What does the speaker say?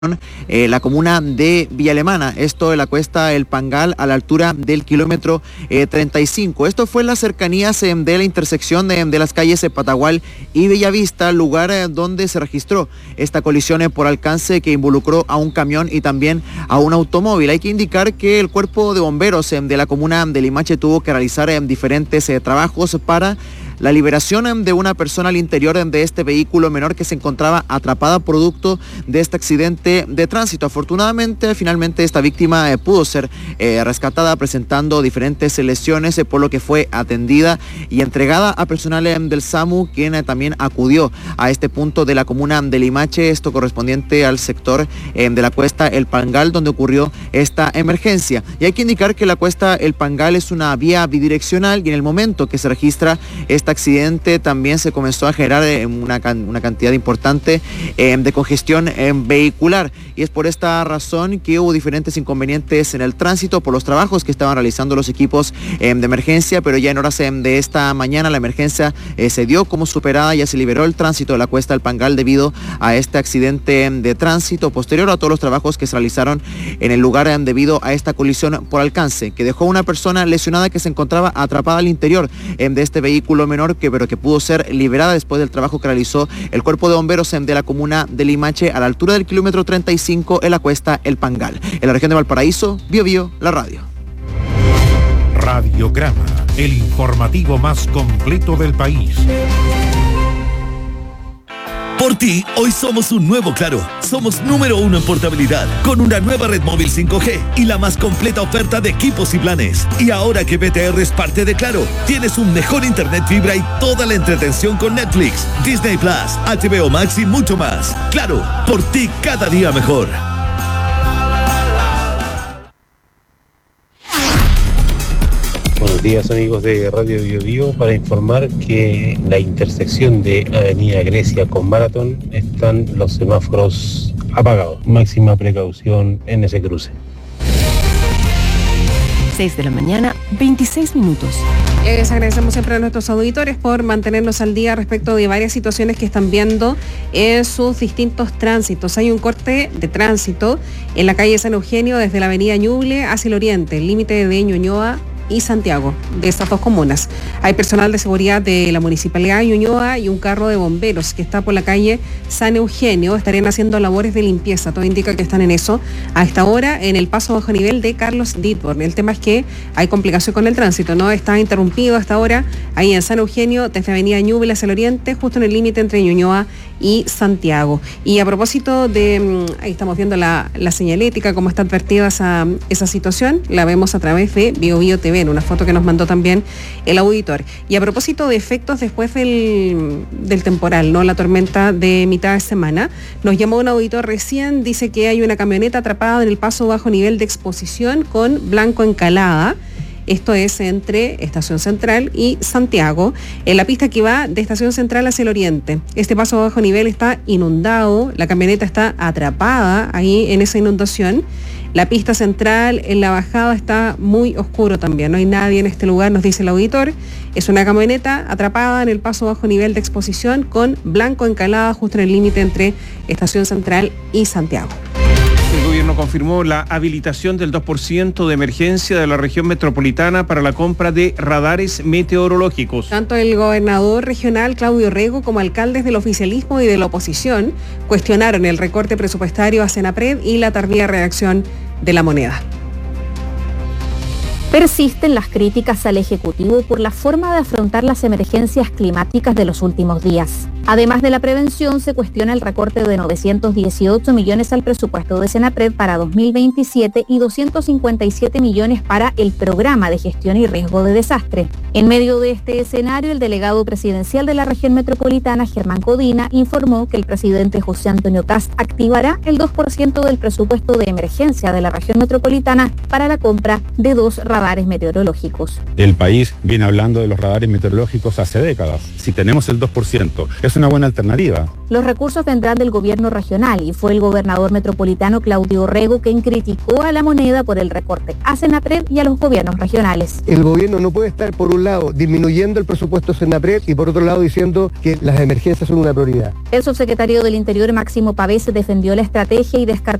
la comuna de Villa Alemana, esto en la cuesta El Pangal a la altura del kilómetro 35. Esto fue en las cercanías de la intersección de las calles Patagual y Bellavista, lugar donde se registró esta colisión por alcance que involucró a un camión y también a un automóvil. Hay que indicar que el cuerpo de bomberos de la comuna de Limache tuvo que realizar diferentes trabajos para la liberación de una persona al interior de este vehículo menor que se encontraba atrapada producto de este accidente de tránsito. Afortunadamente, finalmente esta víctima pudo ser rescatada presentando diferentes lesiones, por lo que fue atendida y entregada a personal del SAMU, quien también acudió a este punto de la comuna de Limache, esto correspondiente al sector de la cuesta El Pangal, donde ocurrió esta emergencia. Y hay que indicar que la cuesta El Pangal es una vía bidireccional y en el momento que se registra esta accidente también se comenzó a generar una cantidad importante de congestión vehicular, y es por esta razón que hubo diferentes inconvenientes en el tránsito por los trabajos que estaban realizando los equipos de emergencia, pero ya en horas de esta mañana la emergencia se dio como superada, ya se liberó el tránsito de la cuesta del Pangal debido a este accidente de tránsito posterior a todos los trabajos que se realizaron en el lugar debido a esta colisión por alcance que dejó una persona lesionada que se encontraba atrapada al interior de este vehículo menor, pero que pudo ser liberada después del trabajo que realizó el cuerpo de bomberos de la comuna de Limache a la altura del kilómetro 35 en la cuesta El Pangal. En la región de Valparaíso, Biobío, la radio. Radiograma, el informativo más completo del país. Por ti, hoy somos un nuevo Claro. Somos número 1 en portabilidad, con una nueva red móvil 5G y la más completa oferta de equipos y planes. Y ahora que BTR es parte de Claro, tienes un mejor internet fibra y toda la entretención con Netflix, Disney Plus, HBO Max y mucho más. Claro, por ti cada día mejor. Buenos días, amigos de Radio Biobío, para informar que en la intersección de Avenida Grecia con Maratón están los semáforos apagados. Máxima precaución en ese cruce. 6 de la mañana, 26 minutos. Les agradecemos siempre a nuestros auditores por mantenernos al día respecto de varias situaciones que están viendo en sus distintos tránsitos. Hay un corte de tránsito en la calle San Eugenio desde la avenida Ñuble hacia el oriente, el límite de Ñuñoa y Santiago, de estas dos comunas. Hay personal de seguridad de la Municipalidad de Ñuñoa y un carro de bomberos que está por la calle San Eugenio. Estarían haciendo labores de limpieza, todo indica que están en eso a esta hora en el paso bajo nivel de Carlos Ditborn. El tema es que hay complicación con el tránsito, ¿no? Está interrumpido hasta ahora ahí en San Eugenio, desde avenida Ñuble hacia el oriente, justo en el límite entre Ñuñoa y Santiago. Y a propósito de, ahí estamos viendo la señalética, cómo está advertida esa situación, la vemos a través de Biobío TV, en una foto que nos mandó también el auditor. Y a propósito de efectos después del temporal, ¿no? La tormenta de mitad de semana, nos llamó un auditor recién, dice que hay una camioneta atrapada en el paso bajo nivel de Exposición con Blanco Encalada. Esto es entre Estación Central y Santiago, en la pista que va de Estación Central hacia el oriente. Este paso a bajo nivel está inundado, la camioneta está atrapada ahí en esa inundación. La pista central en la bajada está muy oscuro también, no hay nadie en este lugar, nos dice el auditor. Es una camioneta atrapada en el paso bajo nivel de Exposición con Blanco Encalada, justo en el límite entre Estación Central y Santiago. El gobierno confirmó la habilitación del 2% de emergencia de la región metropolitana para la compra de radares meteorológicos. Tanto el gobernador regional Claudio Rego como alcaldes del oficialismo y de la oposición cuestionaron el recorte presupuestario a Senapred y la tardía reacción de la moneda. Persisten las críticas al Ejecutivo por la forma de afrontar las emergencias climáticas de los últimos días. Además de la prevención, se cuestiona el recorte de 918 millones al presupuesto de Senapred para 2027 y 257 millones para el programa de gestión y riesgo de desastre. En medio de este escenario, el delegado presidencial de la región metropolitana, Germán Codina, informó que el presidente José Antonio Kast activará el 2% del presupuesto de emergencia de la región metropolitana para la compra de 2 radares meteorológicos. El país viene hablando de los radares meteorológicos hace décadas. Si tenemos el 2%, parece una buena alternativa. Los recursos vendrán del gobierno regional y fue el gobernador metropolitano Claudio Rego quien criticó a la moneda por el recorte a Senapred y a los gobiernos regionales. El gobierno no puede estar, por un lado, disminuyendo el presupuesto Senapred y por otro lado diciendo que las emergencias son una prioridad. El subsecretario del Interior, Máximo Pavés, defendió la estrategia y descartó